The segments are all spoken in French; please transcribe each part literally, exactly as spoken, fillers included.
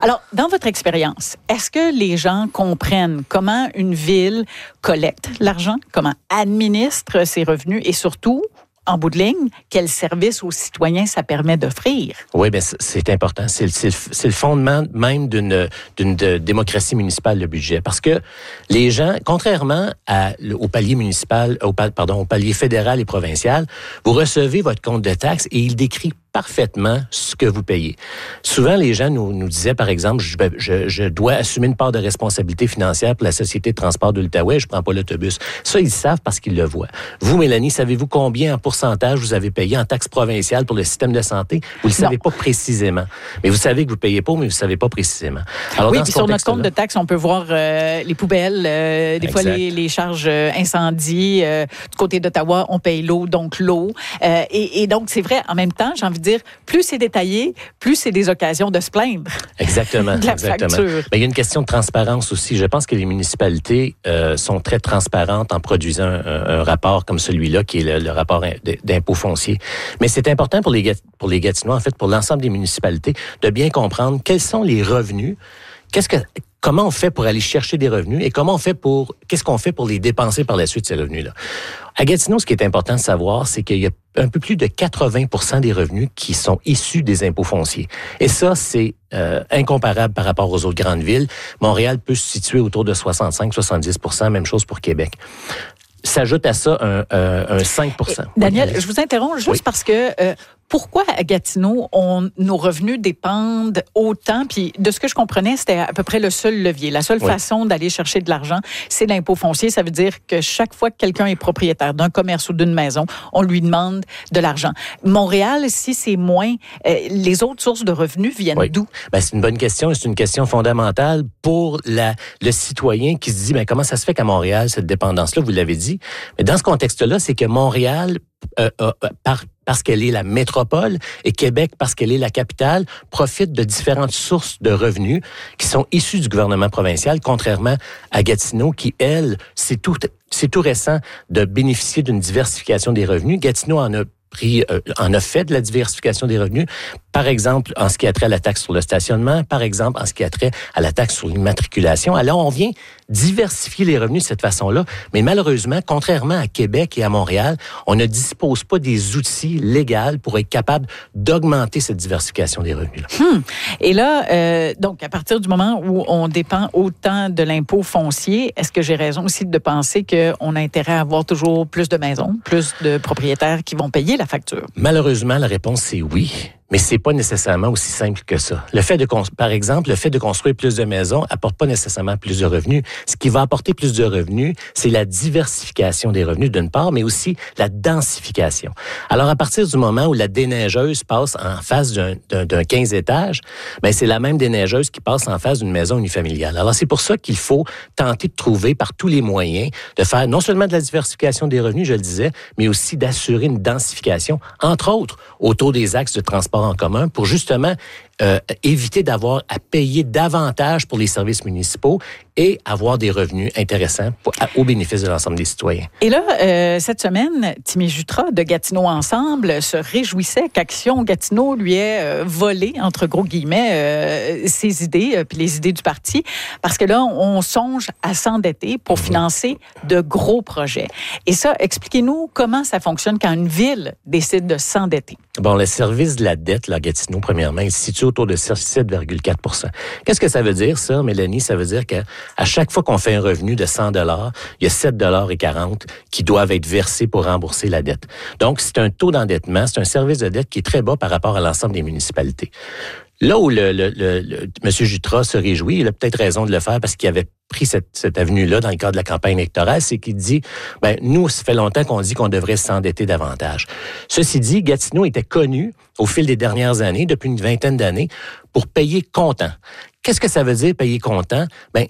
Alors, dans votre expérience, est-ce que les gens comprennent comment une ville collecte l'argent, comment administre ses revenus et surtout, en bout de ligne, quel service aux citoyens ça permet d'offrir? Oui, bien, c'est important. C'est, c'est, c'est le fondement même d'une, d'une de démocratie municipale, le budget. Parce que les gens, contrairement à, au palier municipal, au, pardon, au palier fédéral et provincial, vous recevez votre compte de taxes et il décrit parfaitement ce que vous payez. Souvent, les gens nous, nous disaient, par exemple, je, je, je dois assumer une part de responsabilité financière pour la Société de transport de l'Outaouais, je prends pas l'autobus. Ça, ils savent parce qu'ils le voient. Vous, Mélanie, savez-vous combien en pourcentage vous avez payé en taxes provinciales pour le système de santé? Vous le savez non. pas précisément. Mais vous savez que vous payez pas, mais vous savez pas précisément. Alors, oui, puis sur notre compte de taxes, on peut voir euh, les poubelles, euh, des exact. fois les, les charges euh, incendies. Euh, du côté d'Ottawa, on paye l'eau, donc l'eau. Euh, et, et donc, c'est vrai, en même temps, j'ai envie de dire, plus c'est détaillé, plus c'est des occasions de se plaindre. Exactement. de la exactement. facture. Mais il y a une question de transparence aussi. Je pense que les municipalités euh, sont très transparentes en produisant un, un rapport comme celui-là, qui est le, le rapport d'impôt foncier. Mais c'est important pour les, pour les Gatinois, en fait, pour l'ensemble des municipalités, de bien comprendre quels sont les revenus, qu'est-ce que... Comment on fait pour aller chercher des revenus et comment on fait pour, qu'est-ce qu'on fait pour les dépenser par la suite, ces revenus-là? À Gatineau, ce qui est important de savoir, c'est qu'il y a un peu plus de quatre-vingts pour cent des revenus qui sont issus des impôts fonciers. Et ça, c'est euh, incomparable par rapport aux autres grandes villes. Montréal peut se situer autour de soixante-cinq à soixante-dix pour cent, même chose pour Québec. S'ajoute à ça un, un, un cinq pour cent. Et Daniel, oui, je vous interromps juste oui. parce que euh, pourquoi à Gatineau, on, nos revenus dépendent autant? Puis de ce que je comprenais, c'était à peu près le seul levier. La seule oui. façon d'aller chercher de l'argent, c'est l'impôt foncier. Ça veut dire que chaque fois que quelqu'un est propriétaire d'un commerce ou d'une maison, on lui demande de l'argent. Montréal, si c'est moins, euh, les autres sources de revenus viennent oui. d'où? Ben, c'est une bonne question et c'est une question fondamentale pour la, le citoyen qui se dit, ben, comment ça se fait qu'à Montréal, cette dépendance-là, vous l'avez dit, mais dans ce contexte-là, c'est que Montréal, euh, euh, par parce qu'elle est la métropole, et Québec, parce qu'elle est la capitale, profite de différentes sources de revenus qui sont issues du gouvernement provincial, contrairement à Gatineau, qui, elle, c'est tout, c'est tout récent de bénéficier d'une diversification des revenus. Gatineau en a pris, euh, en a fait de la diversification des revenus, par exemple, en ce qui a trait à la taxe sur le stationnement, par exemple, en ce qui a trait à la taxe sur l'immatriculation. Alors, on vient diversifier les revenus de cette façon-là, mais malheureusement, contrairement à Québec et à Montréal, on ne dispose pas des outils légaux pour être capable d'augmenter cette diversification des revenus-là. Hum. Et là, euh, donc, à partir du moment où on dépend autant de l'impôt foncier, est-ce que j'ai raison aussi de penser qu'on a intérêt à avoir toujours plus de maisons, plus de propriétaires qui vont payer la facture? Malheureusement, la réponse, c'est oui. Mais c'est pas nécessairement aussi simple que ça. Le fait de, par exemple, le fait de construire plus de maisons apporte pas nécessairement plus de revenus. Ce qui va apporter plus de revenus, c'est la diversification des revenus d'une part, mais aussi la densification. Alors, à partir du moment où la déneigeuse passe en face d'un, d'un, d'un quinze étages, ben c'est la même déneigeuse qui passe en face d'une maison unifamiliale. Alors, c'est pour ça qu'il faut tenter de trouver par tous les moyens de faire non seulement de la diversification des revenus, je le disais, mais aussi d'assurer une densification, entre autres, autour des axes de transport en commun pour justement euh, éviter d'avoir à payer davantage pour les services municipaux et avoir des revenus intéressants pour, à, au bénéfice de l'ensemble des citoyens. Et là, euh, cette semaine, Timmy Jutras de Gatineau Ensemble se réjouissait qu'Action Gatineau lui ait euh, volé, entre gros guillemets, euh, ses idées, euh, puis les idées du parti, parce que là, on songe à s'endetter pour mmh. financer de gros projets. Et ça, expliquez-nous comment ça fonctionne quand une ville décide de s'endetter. Bon, le service de la dette, là, Gatineau, premièrement, il se situe autour de sept virgule quatre pour cent. Qu'est-ce que ça veut dire, ça, Mélanie? Ça veut dire qu'à à chaque fois qu'on fait un revenu de cent dollars, il y a sept virgule quarante dollars qui doivent être versés pour rembourser la dette. Donc, c'est un taux d'endettement, c'est un service de dette qui est très bas par rapport à l'ensemble des municipalités. Là où le, le, le, le M. Jutras se réjouit, il a peut-être raison de le faire parce qu'il avait pris cette, cette avenue-là dans le cadre de la campagne électorale, c'est qu'il dit, ben nous, ça fait longtemps qu'on dit qu'on devrait s'endetter davantage. Ceci dit, Gatineau était connu au fil des dernières années, depuis une vingtaine d'années, pour payer comptant. Qu'est-ce que ça veut dire payer comptant? Ben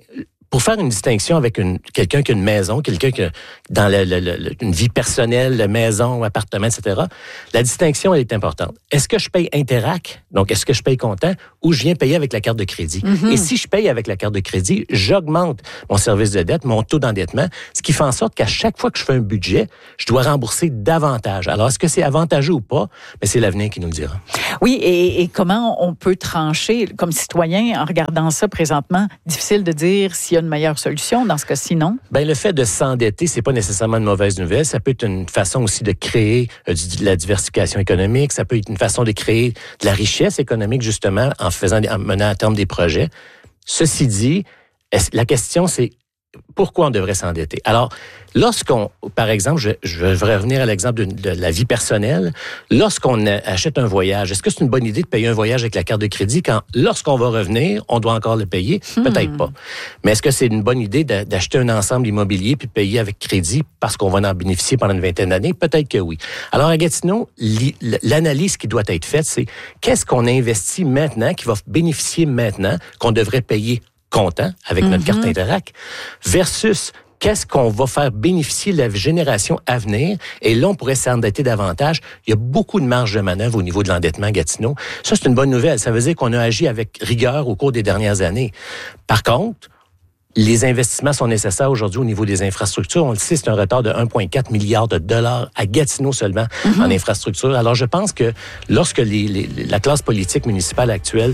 pour faire une distinction avec une, quelqu'un qui a une maison, quelqu'un qui a dans le, le, le, une vie personnelle, maison, appartement, et cetera, la distinction, elle est importante. Est-ce que je paye Interac, donc est-ce que je paye comptant, ou je viens payer avec la carte de crédit? Mm-hmm. Et si je paye avec la carte de crédit, j'augmente mon service de dette, mon taux d'endettement, ce qui fait en sorte qu'à chaque fois que je fais un budget, je dois rembourser davantage. Alors, est-ce que c'est avantageux ou pas? Mais c'est l'avenir qui nous le dira. Oui, et, et comment on peut trancher, comme citoyen, en regardant ça présentement, difficile de dire s'il y a une meilleure solution dans ce cas-ci, non? Bien, le fait de s'endetter, c'est pas nécessairement une mauvaise nouvelle. Ça peut être une façon aussi de créer euh, de la diversification économique. Ça peut être une façon de créer de la richesse économique, justement, en faisant, en menant à terme des projets. Ceci dit, la question, c'est pourquoi on devrait s'endetter? Alors, lorsqu'on, par exemple, je, je vais revenir à l'exemple de, de la vie personnelle. Lorsqu'on achète un voyage, est-ce que c'est une bonne idée de payer un voyage avec la carte de crédit quand, lorsqu'on va revenir, on doit encore le payer? Hmm. Peut-être pas. Mais est-ce que c'est une bonne idée de, d'acheter un ensemble immobilier puis de payer avec crédit parce qu'on va en bénéficier pendant une vingtaine d'années? Peut-être que oui. Alors, à Gatineau, l'analyse qui doit être faite, c'est qu'est-ce qu'on investit maintenant, qui va bénéficier maintenant, qu'on devrait payer comptant avec notre mm-hmm. carte Interac, versus qu'est-ce qu'on va faire bénéficier la génération à venir. Et là, on pourrait s'endetter davantage. Il y a beaucoup de marge de manœuvre au niveau de l'endettement à Gatineau. Ça, c'est une bonne nouvelle. Ça veut dire qu'on a agi avec rigueur au cours des dernières années. Par contre, les investissements sont nécessaires aujourd'hui au niveau des infrastructures. On le sait, c'est un retard de un virgule quatre milliard de dollars à Gatineau seulement mm-hmm. en infrastructure. Alors, je pense que lorsque les, les, la classe politique municipale actuelle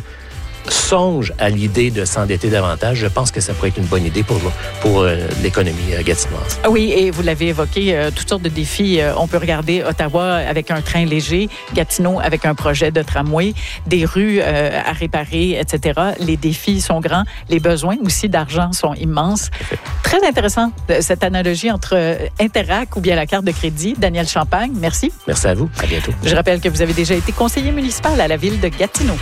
songe à l'idée de s'endetter davantage, je pense que ça pourrait être une bonne idée pour, pour euh, l'économie euh, gatinoise. Oui, et vous l'avez évoqué, euh, toutes sortes de défis. Euh, on peut regarder Ottawa avec un train léger, Gatineau avec un projet de tramway, des rues euh, à réparer, et cetera. Les défis sont grands. Les besoins aussi d'argent sont immenses. Très intéressant, cette analogie entre Interac ou bien la carte de crédit. Daniel Champagne, merci. Merci à vous. À bientôt. Je rappelle que vous avez déjà été conseiller municipal à la ville de Gatineau.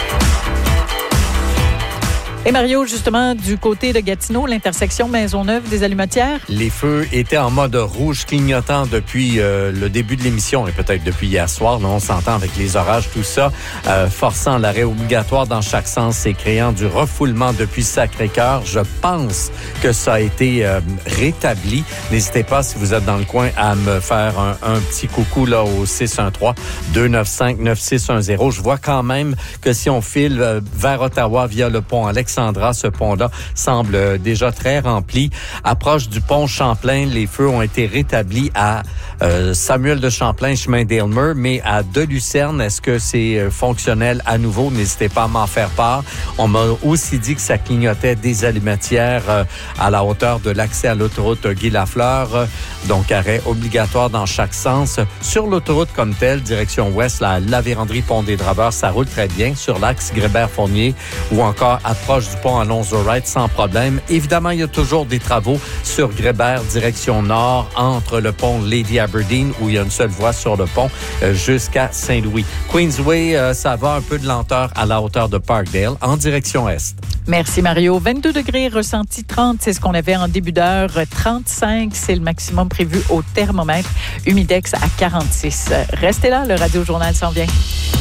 Et Mario, justement, du côté de Gatineau, l'intersection Maisonneuve des Allumetières? Les feux étaient en mode rouge clignotant depuis euh, le début de l'émission et peut-être depuis hier soir. Là, on s'entend avec les orages, tout ça, euh, forçant l'arrêt obligatoire dans chaque sens et créant du refoulement depuis Sacré-Cœur. Je pense que ça a été euh, rétabli. N'hésitez pas, si vous êtes dans le coin, à me faire un, un petit coucou là au six un trois, deux neuf cinq, neuf six un zéro. Je vois quand même que si on file euh, vers Ottawa via le pont Alexandra, ce pont-là semble déjà très rempli. Approche du pont Champlain, les feux ont été rétablis à euh, Samuel de Champlain, chemin d'Aylmer, mais à de Lucerne, est-ce que c'est fonctionnel à nouveau? N'hésitez pas à m'en faire part. On m'a aussi dit que ça clignotait des allumetières euh, à la hauteur de l'accès à l'autoroute Guy-Lafleur, donc arrêt obligatoire dans chaque sens. Sur l'autoroute comme telle, direction ouest, la, la véranderie Pont-des-Draveurs, ça roule très bien. Sur l'axe Grébert-Fournier ou encore approche du pont Alonzo-Wright sans problème. Évidemment, il y a toujours des travaux sur Grébert, direction nord, entre le pont Lady Aberdeen, où il y a une seule voie sur le pont, euh, jusqu'à Saint-Louis. Queensway, euh, ça va un peu de lenteur à la hauteur de Parkdale, en direction est. Merci Mario. vingt-deux degrés, ressenti trente, c'est ce qu'on avait en début d'heure. trente-cinq, c'est le maximum prévu au thermomètre. Humidex à quarante-six. Restez là, le Radio Journal s'en vient.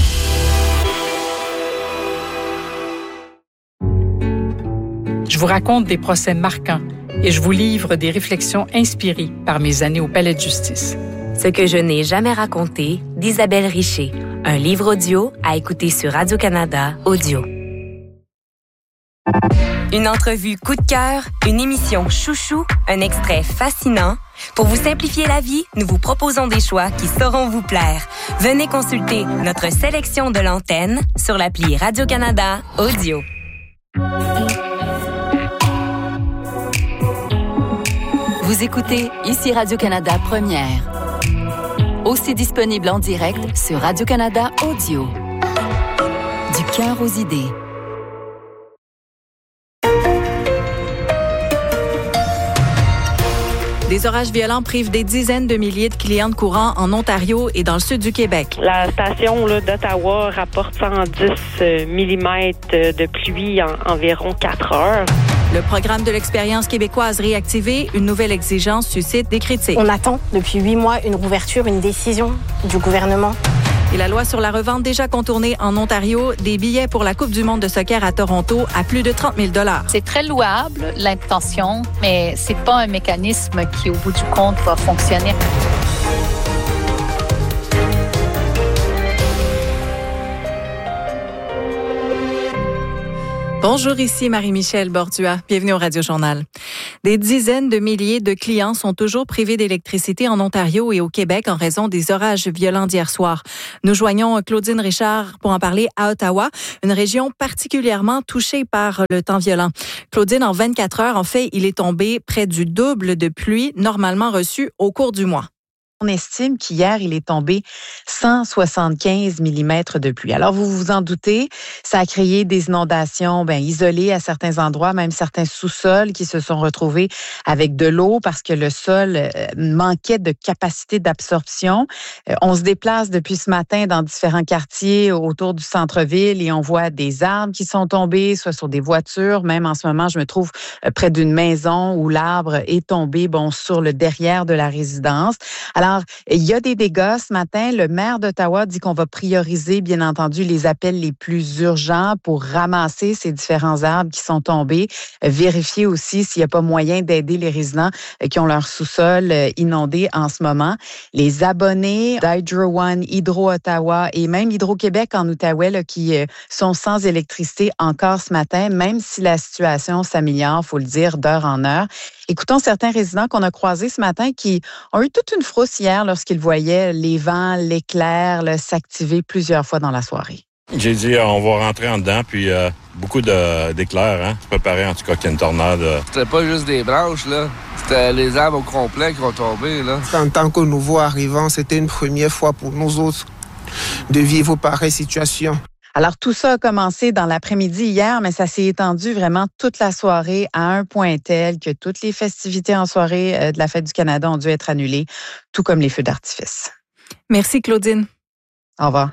Je vous raconte des procès marquants et je vous livre des réflexions inspirées par mes années au Palais de justice. Ce que je n'ai jamais raconté d'Isabelle Richer. Un livre audio à écouter sur Radio-Canada Audio. Une entrevue coup de cœur, une émission chouchou, un extrait fascinant. Pour vous simplifier la vie, nous vous proposons des choix qui sauront vous plaire. Venez consulter notre sélection de l'antenne sur l'appli Radio-Canada Audio. Vous écoutez ici Radio-Canada Première. Aussi disponible en direct sur Radio-Canada Audio. Du cœur aux idées. Des orages violents privent des dizaines de milliers de clients de courant en Ontario et dans le sud du Québec. La station là, d'Ottawa rapporte cent dix millimètres de pluie en environ quatre heures. Le programme de l'expérience québécoise réactivé, une nouvelle exigence suscite des critiques. On attend depuis huit mois une rouverture, une décision du gouvernement. Et la loi sur la revente déjà contournée en Ontario, des billets pour la Coupe du monde de soccer à Toronto à plus de trente mille dollars. C'est très louable, l'intention, mais c'est pas un mécanisme qui, au bout du compte, va fonctionner. Bonjour, ici Marie-Michel Bordua. Bienvenue au Radio Journal. Des dizaines de milliers de clients sont toujours privés d'électricité en Ontario et au Québec en raison des orages violents d'hier soir. Nous joignons Claudine Richard pour en parler à Ottawa, une région particulièrement touchée par le temps violent. Claudine, en vingt-quatre heures, en fait, il est tombé près du double de pluie normalement reçue au cours du mois. On estime qu'hier, il est tombé cent soixante-quinze millimètres de pluie. Alors, vous vous en doutez, ça a créé des inondations bien, isolées à certains endroits, même certains sous-sols qui se sont retrouvés avec de l'eau parce que le sol euh, manquait de capacité d'absorption. Euh, on se déplace depuis ce matin dans différents quartiers autour du centre-ville et on voit des arbres qui sont tombés, soit sur des voitures. Même en ce moment, je me trouve euh, près d'une maison où l'arbre est tombé bon, sur le derrière de la résidence. Alors, Alors, il y a des dégâts ce matin. Le maire d'Ottawa dit qu'on va prioriser, bien entendu, les appels les plus urgents pour ramasser ces différents arbres qui sont tombés. Vérifier aussi s'il n'y a pas moyen d'aider les résidents qui ont leur sous-sol inondé en ce moment. Les abonnés d'Hydro One, Hydro-Ottawa et même Hydro-Québec en Outaouais là, qui sont sans électricité encore ce matin, même si la situation s'améliore, il faut le dire, d'heure en heure. Écoutons certains résidents qu'on a croisés ce matin qui ont eu toute une frousse hier lorsqu'ils voyaient les vents, l'éclair là, s'activer plusieurs fois dans la soirée. J'ai dit, euh, on va rentrer en dedans, puis euh, beaucoup de, d'éclairs, hein. C'est préparé en tout cas qu'il y a une tornade. Euh. C'était pas juste des branches, là. C'était les arbres au complet qui ont tombé, là. En tant que nouveau arrivant, c'était une première fois pour nous autres de vivre pareille situation. Alors, tout ça a commencé dans l'après-midi hier, mais ça s'est étendu vraiment toute la soirée à un point tel que toutes les festivités en soirée de la Fête du Canada ont dû être annulées, tout comme les feux d'artifice. Merci, Claudine. Au revoir.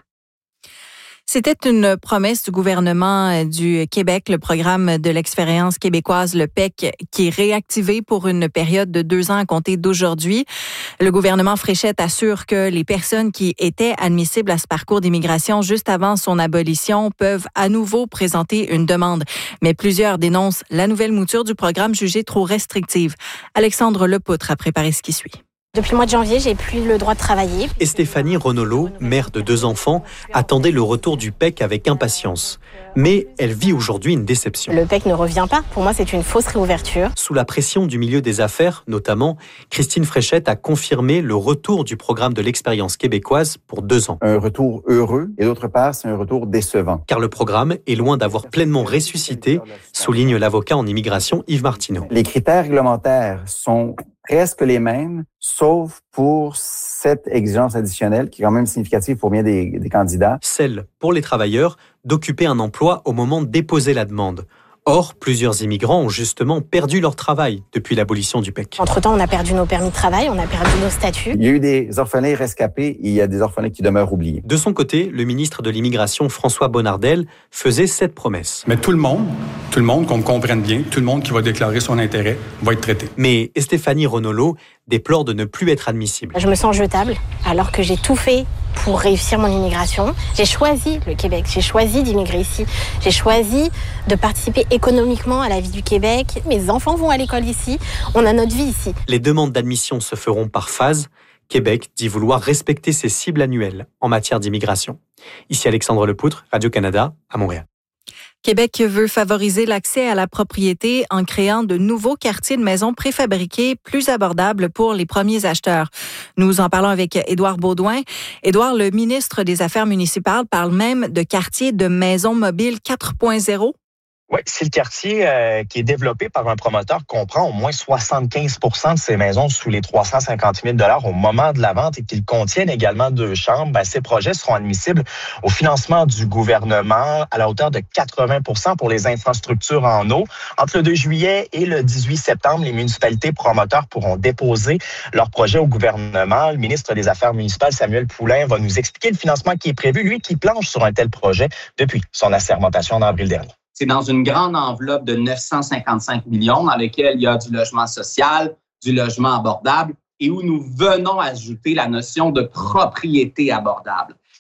C'était une promesse du gouvernement du Québec, le programme de l'expérience québécoise, le P E C, qui est réactivé pour une période de deux ans à compter d'aujourd'hui. Le gouvernement Fréchette assure que les personnes qui étaient admissibles à ce parcours d'immigration juste avant son abolition peuvent à nouveau présenter une demande. Mais plusieurs dénoncent la nouvelle mouture du programme jugée trop restrictive. Alexandre Lepoutre a préparé ce qui suit. Depuis le mois de janvier, j'ai plus le droit de travailler. Et Stéphanie Ronolo, mère de deux enfants, attendait le retour du P E C avec impatience. Mais elle vit aujourd'hui une déception. Le P E C ne revient pas. Pour moi, c'est une fausse réouverture. Sous la pression du milieu des affaires, notamment, Christine Fréchette a confirmé le retour du programme de l'expérience québécoise pour deux ans. Un retour heureux et d'autre part, c'est un retour décevant. Car le programme est loin d'avoir pleinement ressuscité, souligne l'avocat en immigration Yves Martineau. Les critères réglementaires sont presque les mêmes, sauf pour cette exigence additionnelle qui est quand même significative pour bien des, des candidats. Celle, pour les travailleurs, d'occuper un emploi au moment de déposer la demande. Or, plusieurs immigrants ont justement perdu leur travail depuis l'abolition du P E C. Entre-temps, on a perdu nos permis de travail, on a perdu nos statuts. Il y a eu des orphelins rescapés et il y a des orphelins qui demeurent oubliés. De son côté, le ministre de l'Immigration, François Bonnardel, faisait cette promesse. Mais tout le monde, tout le monde, qu'on me comprenne bien, tout le monde qui va déclarer son intérêt va être traité. Mais Stéphanie Ronolo déplore de ne plus être admissible. Je me sens jetable alors que j'ai tout fait pour réussir mon immigration. J'ai choisi le Québec, j'ai choisi d'immigrer ici, j'ai choisi de participer économiquement à la vie du Québec. Mes enfants vont à l'école ici, on a notre vie ici. Les demandes d'admission se feront par phase. Québec dit vouloir respecter ses cibles annuelles en matière d'immigration. Ici Alexandre Lepoutre, Radio-Canada, à Montréal. Québec veut favoriser l'accès à la propriété en créant de nouveaux quartiers de maisons préfabriqués plus abordables pour les premiers acheteurs. Nous en parlons avec Édouard Baudouin. Édouard, le ministre des Affaires municipales, parle même de quartiers de maisons mobiles quatre point zéro. Oui, c'est le quartier euh, qui est développé par un promoteur qui comprend au moins soixante-quinze pour cent de ces maisons sous les trois cent cinquante mille dollars au moment de la vente et qu'ils contiennent également deux chambres. Ben, ces projets seront admissibles au financement du gouvernement à la hauteur de quatre-vingts pour cent pour les infrastructures en eau. Entre le deux juillet et le dix-huit septembre, les municipalités promoteurs pourront déposer leur projet au gouvernement. Le ministre des Affaires municipales, Samuel Poulin, va nous expliquer le financement qui est prévu, lui qui planche sur un tel projet depuis son assermentation en avril dernier. C'est dans une grande enveloppe de neuf cent cinquante-cinq millions dans laquelle il y a du logement social, du logement abordable et où nous venons ajouter la notion de propriété abordable.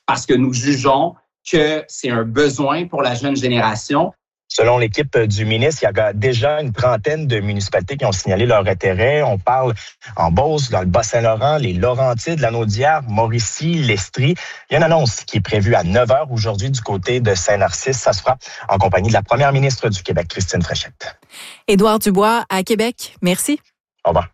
parce que nous jugeons que c'est un besoin pour la jeune génération. Selon l'équipe du ministre, il y a déjà une trentaine de municipalités qui ont signalé leur intérêt. On parle en Beauce, dans le Bas-Saint-Laurent, les Laurentides, la Naudière, Mauricie, l'Estrie. Il y a une annonce qui est prévue à neuf heures aujourd'hui du côté de Saint-Narcisse. Ça se fera en compagnie de la première ministre du Québec, Christine Fréchette. Édouard Dubois à Québec, merci. Au revoir.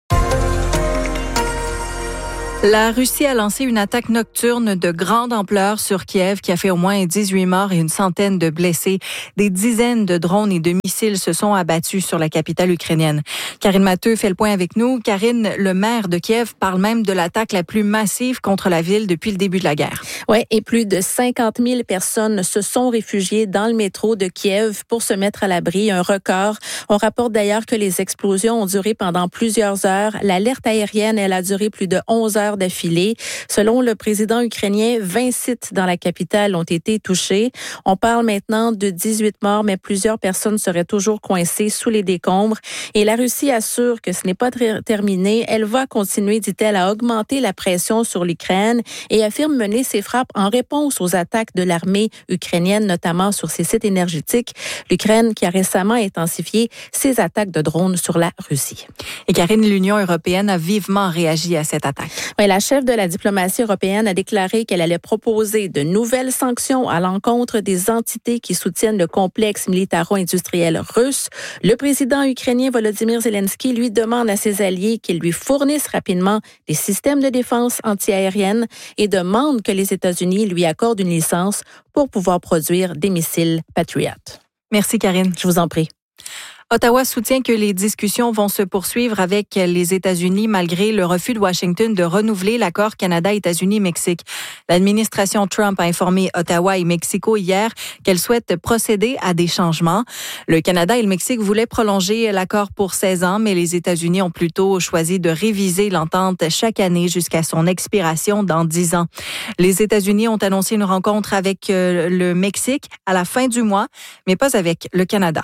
La Russie a lancé une attaque nocturne de grande ampleur sur Kiev qui a fait au moins dix-huit morts et une centaine de blessés. Des dizaines de drones et de missiles se sont abattus sur la capitale ukrainienne. Karine Matteux fait le point avec nous. Karine, le maire de Kiev parle même de l'attaque la plus massive contre la ville depuis le début de la guerre. Oui, et plus de cinquante mille personnes se sont réfugiées dans le métro de Kiev pour se mettre à l'abri, un record. On rapporte d'ailleurs que les explosions ont duré pendant plusieurs heures. L'alerte aérienne, elle a duré plus de onze heures d'affilée. Selon le président ukrainien, vingt sites dans la capitale ont été touchés. On parle maintenant de dix-huit morts, mais plusieurs personnes seraient toujours coincées sous les décombres. Et la Russie assure que ce n'est pas tr- terminé. Elle va continuer, dit-elle, à augmenter la pression sur l'Ukraine et affirme mener ses frappes en réponse aux attaques de l'armée ukrainienne, notamment sur ses sites énergétiques. L'Ukraine qui a récemment intensifié ses attaques de drones sur la Russie. Et Karine, l'Union européenne a vivement réagi à cette attaque. Oui, la chef de la diplomatie européenne a déclaré qu'elle allait proposer de nouvelles sanctions à l'encontre des entités qui soutiennent le complexe militaro-industriel russe. Le président ukrainien Volodymyr Zelensky lui demande à ses alliés qu'ils lui fournissent rapidement des systèmes de défense antiaérienne et demande que les États-Unis lui accordent une licence pour pouvoir produire des missiles Patriot. Merci Karine. Je vous en prie. Ottawa soutient que les discussions vont se poursuivre avec les États-Unis malgré le refus de Washington de renouveler l'accord Canada-États-Unis-Mexique. L'administration Trump a informé Ottawa et Mexico hier qu'elle souhaite procéder à des changements. Le Canada et le Mexique voulaient prolonger l'accord pour seize ans, mais les États-Unis ont plutôt choisi de réviser l'entente chaque année jusqu'à son expiration dans dix ans. Les États-Unis ont annoncé une rencontre avec le Mexique à la fin du mois, mais pas avec le Canada.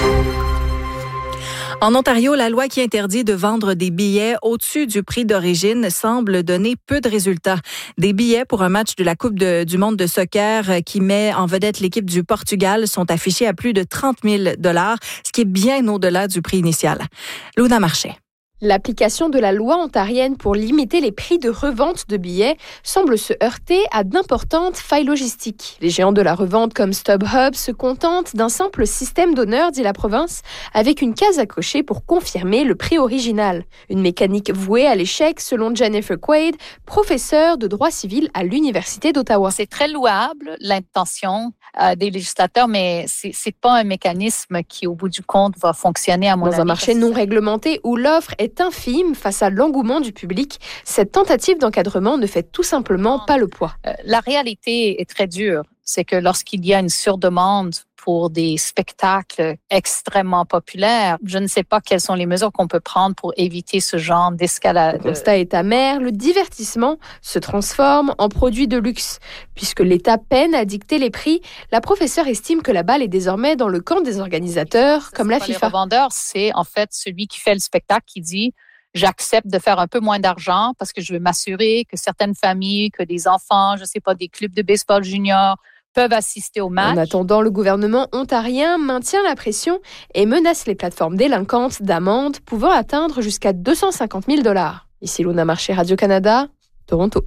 En Ontario, la loi qui interdit de vendre des billets au-dessus du prix d'origine semble donner peu de résultats. Des billets pour un match de la Coupe de, du monde de soccer qui met en vedette l'équipe du Portugal sont affichés à plus de trente mille dollars, ce qui est bien au-delà du prix initial. Luna Marchais. L'application de la loi ontarienne pour limiter les prix de revente de billets semble se heurter à d'importantes failles logistiques. Les géants de la revente comme StubHub se contentent d'un simple système d'honneur, dit la province, avec une case à cocher pour confirmer le prix original. Une mécanique vouée à l'échec, selon Jennifer Quaid, professeure de droit civil à l'Université d'Ottawa. C'est très louable, l'intention euh, des législateurs, mais c'est, c'est pas un mécanisme qui, au bout du compte, va fonctionner à mon avis. Dans un marché non réglementé où l'offre est infime face à l'engouement du public, cette tentative d'encadrement ne fait tout simplement pas le poids. Euh, la réalité est très dure. C'est que lorsqu'il y a une surdemande pour des spectacles extrêmement populaires, je ne sais pas quelles sont les mesures qu'on peut prendre pour éviter ce genre d'escalade. Le constat est amer, le divertissement se transforme en produit de luxe. Puisque l'État peine à dicter les prix, la professeure estime que la balle est désormais dans le camp des organisateurs, comme la FIFA. Les revendeurs, c'est en fait celui qui fait le spectacle qui dit « j'accepte de faire un peu moins d'argent parce que je veux m'assurer que certaines familles, que des enfants, je ne sais pas, des clubs de baseball junior peuvent assister au match. » En attendant, le gouvernement ontarien maintient la pression et menace les plateformes délinquantes d'amendes pouvant atteindre jusqu'à deux cent cinquante mille dollars. Ici Luna Marchais, Radio-Canada, Toronto.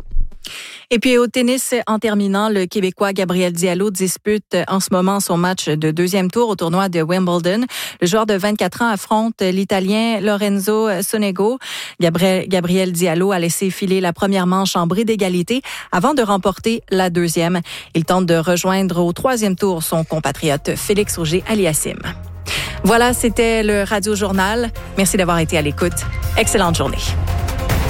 Et puis au tennis, en terminant, le Québécois Gabriel Diallo dispute en ce moment son match de deuxième tour au tournoi de Wimbledon. Le joueur de vingt-quatre ans affronte l'Italien Lorenzo Sonego. Gabriel, Gabriel Diallo a laissé filer la première manche en bris d'égalité avant de remporter la deuxième. Il tente de rejoindre au troisième tour son compatriote Félix Auger-Aliassime. Voilà, c'était le Radio Journal. Merci d'avoir été à l'écoute. Excellente journée.